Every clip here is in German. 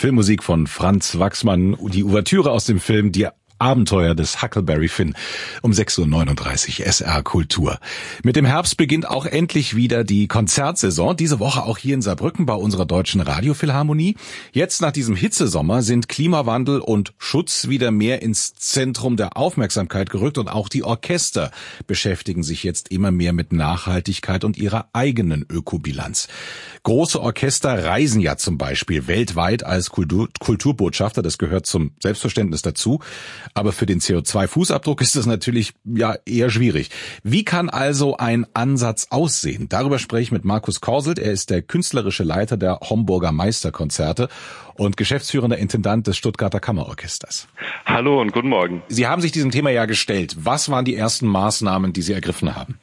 Filmmusik von Franz Waxman, die Ouvertüre aus dem Film Die Abenteuer des Huckleberry Finn um 6:39 Uhr SR Kultur. Mit dem Herbst beginnt auch endlich wieder die Konzertsaison. Diese Woche auch hier in Saarbrücken bei unserer Deutschen Radiophilharmonie. Jetzt nach diesem Hitzesommer sind Klimawandel und Schutz wieder mehr ins Zentrum der Aufmerksamkeit gerückt und auch die Orchester beschäftigen sich jetzt immer mehr mit Nachhaltigkeit und ihrer eigenen Ökobilanz. Große Orchester reisen ja zum Beispiel weltweit als Kulturbotschafter. Das gehört zum Selbstverständnis dazu. Aber für den CO2-Fußabdruck ist das natürlich eher schwierig. Wie kann also ein Ansatz aussehen? Darüber spreche ich mit Markus Korselt. Er ist der künstlerische Leiter der Homburger Meisterkonzerte und geschäftsführender Intendant des Stuttgarter Kammerorchesters. Hallo und guten Morgen. Sie haben sich diesem Thema ja gestellt. Was waren die ersten Maßnahmen, die Sie ergriffen haben?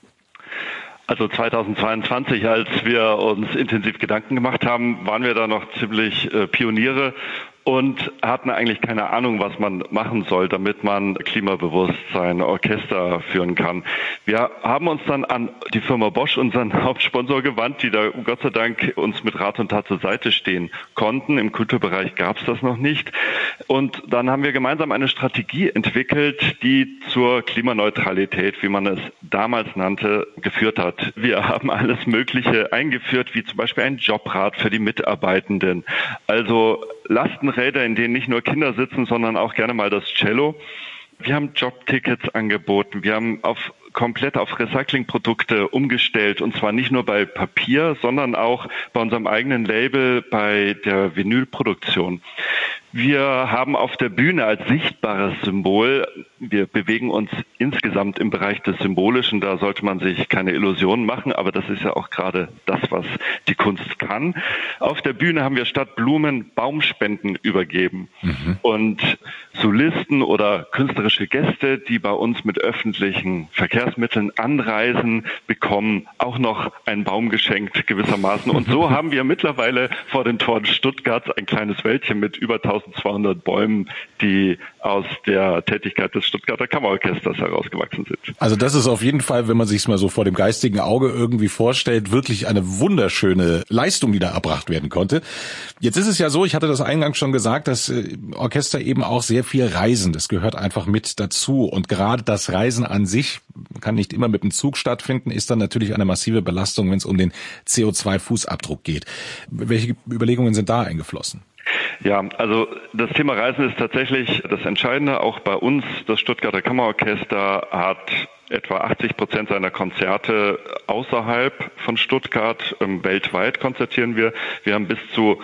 Also 2022, als wir uns intensiv Gedanken gemacht haben, waren wir da noch ziemlich Pioniere und hatten eigentlich keine Ahnung, was man machen soll, damit man klimabewusst sein Orchester führen kann. Wir haben uns dann an die Firma Bosch, unseren Hauptsponsor, gewandt, die da Gott sei Dank uns mit Rat und Tat zur Seite stehen konnten. Im Kulturbereich gab es das noch nicht. Und dann haben wir gemeinsam eine Strategie entwickelt, die zur Klimaneutralität, wie man es damals nannte, geführt hat. Wir haben alles Mögliche eingeführt, wie zum Beispiel ein Jobrat für die Mitarbeitenden. Also Lastenräder, in denen nicht nur Kinder sitzen, sondern auch gerne mal das Cello. Wir haben Jobtickets angeboten. Wir haben komplett auf Recyclingprodukte umgestellt, und zwar nicht nur bei Papier, sondern auch bei unserem eigenen Label, bei der Vinylproduktion. Wir haben auf der Bühne als sichtbares Symbol, wir bewegen uns insgesamt im Bereich des Symbolischen, da sollte man sich keine Illusionen machen, aber das ist ja auch gerade das, was die Kunst kann. Auf der Bühne haben wir statt Blumen Baumspenden übergeben. Und Solisten oder künstlerische Gäste, die bei uns mit öffentlichen Verkehrsmitteln anreisen, bekommen auch noch einen Baum geschenkt gewissermaßen. Und so haben wir mittlerweile vor den Toren Stuttgarts ein kleines Wäldchen mit über 1200 Bäumen, die aus der Tätigkeit des Stuttgarter Kammerorchesters herausgewachsen sind. Also das ist auf jeden Fall, wenn man sich es mal so vor dem geistigen Auge irgendwie vorstellt, wirklich eine wunderschöne Leistung, die da erbracht werden konnte. Jetzt ist es ja so, ich hatte das eingangs schon gesagt, dass Orchester eben auch sehr viel reisen. Das gehört einfach mit dazu. Und gerade das Reisen an sich kann nicht immer mit dem Zug stattfinden, ist dann natürlich eine massive Belastung, wenn es um den CO2-Fußabdruck geht. Welche Überlegungen sind da eingeflossen? Ja, also das Thema Reisen ist tatsächlich das Entscheidende. Auch bei uns, das Stuttgarter Kammerorchester hat etwa 80% seiner Konzerte außerhalb von Stuttgart. Weltweit konzertieren wir. Wir haben bis zu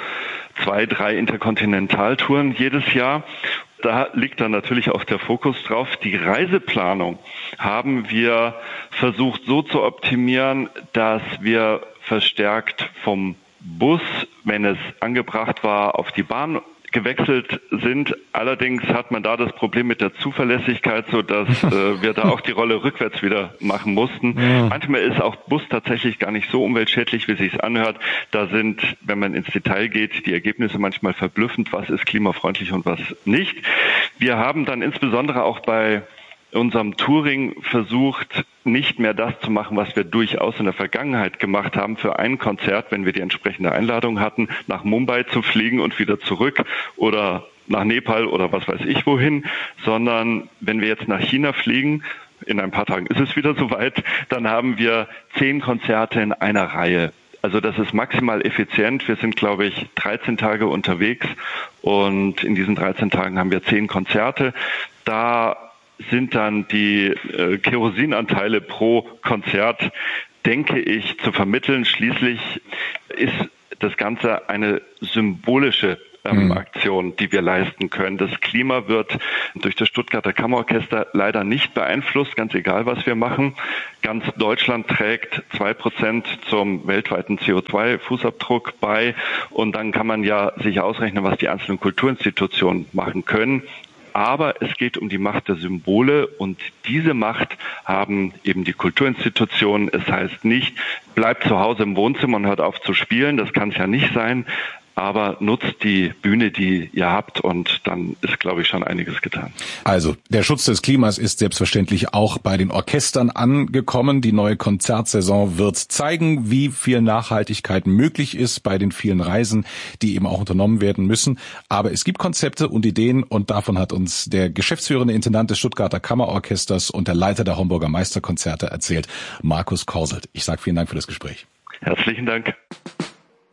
2-3 Interkontinentaltouren jedes Jahr. Da liegt dann natürlich auch der Fokus drauf. Die Reiseplanung haben wir versucht so zu optimieren, dass wir verstärkt vom Bus, wenn es angebracht war, auf die Bahn gewechselt sind. Allerdings hat man da das Problem mit der Zuverlässigkeit, so dass wir da auch die Rolle rückwärts wieder machen mussten. Ja. Manchmal ist auch Bus tatsächlich gar nicht so umweltschädlich, wie sich's anhört. Da sind, wenn man ins Detail geht, die Ergebnisse manchmal verblüffend, was ist klimafreundlich und was nicht. Wir haben dann insbesondere auch bei unserem Touring versucht, nicht mehr das zu machen, was wir durchaus in der Vergangenheit gemacht haben, für ein Konzert, wenn wir die entsprechende Einladung hatten, nach Mumbai zu fliegen und wieder zurück oder nach Nepal oder was weiß ich wohin, sondern wenn wir jetzt nach China fliegen, in ein paar Tagen ist es wieder soweit, dann haben wir 10 Konzerte in einer Reihe. Also das ist maximal effizient. Wir sind, glaube ich, 13 Tage unterwegs und in diesen 13 Tagen haben wir 10 Konzerte. Da sind dann die Kerosinanteile pro Konzert, denke ich, zu vermitteln. Schließlich ist das Ganze eine symbolische Aktion, die wir leisten können. Das Klima wird durch das Stuttgarter Kammerorchester leider nicht beeinflusst, ganz egal, was wir machen. Ganz Deutschland trägt 2% zum weltweiten CO2-Fußabdruck bei. Und dann kann man ja sich ausrechnen, was die einzelnen Kulturinstitutionen machen können. Aber es geht um die Macht der Symbole und diese Macht haben eben die Kulturinstitutionen. Es heißt nicht, bleibt zu Hause im Wohnzimmer und hört auf zu spielen. Das kann es ja nicht sein. aber nutzt die Bühne, die ihr habt, und dann ist, glaube ich, schon einiges getan. Also, der Schutz des Klimas ist selbstverständlich auch bei den Orchestern angekommen. Die neue Konzertsaison wird zeigen, wie viel Nachhaltigkeit möglich ist bei den vielen Reisen, die eben auch unternommen werden müssen. Aber es gibt Konzepte und Ideen, und davon hat uns der geschäftsführende Intendant des Stuttgarter Kammerorchesters und der Leiter der Homburger Meisterkonzerte erzählt, Markus Korselt. Ich sage vielen Dank für das Gespräch. Herzlichen Dank.